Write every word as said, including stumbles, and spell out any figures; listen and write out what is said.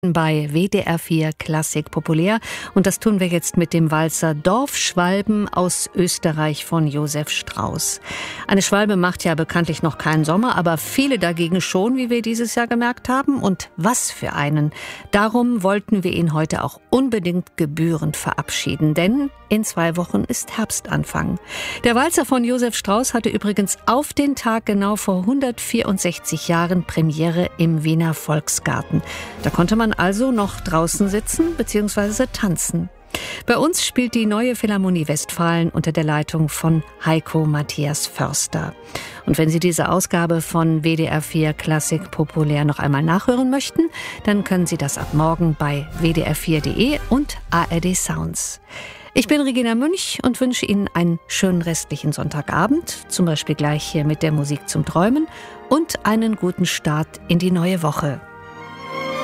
Bei W D R vier Klassik populär, und das tun wir jetzt mit dem Walzer Dorfschwalben aus Österreich von Josef Strauss. Eine Schwalbe macht ja bekanntlich noch keinen Sommer, aber viele dagegen schon, wie wir dieses Jahr gemerkt haben. Und was für einen. Darum wollten wir ihn heute auch unbedingt gebührend verabschieden, denn in zwei Wochen ist Herbstanfang. Der Walzer von Josef Strauss hatte übrigens auf den Tag genau vor hundertvierundsechzig Jahren Premiere im Wiener Volksgarten. Da konnte man also noch draußen sitzen bzw. tanzen. Bei uns spielt die Neue Philharmonie Westfalen unter der Leitung von Heiko Matthias Förster. Und wenn Sie diese Ausgabe von W D R vier Klassik populär noch einmal nachhören möchten, dann können Sie das ab morgen bei w d r vier punkt d e und A R D Sounds. Ich bin Regina Münch und wünsche Ihnen einen schönen restlichen Sonntagabend, zum Beispiel gleich hier mit der Musik zum Träumen, und einen guten Start in die neue Woche.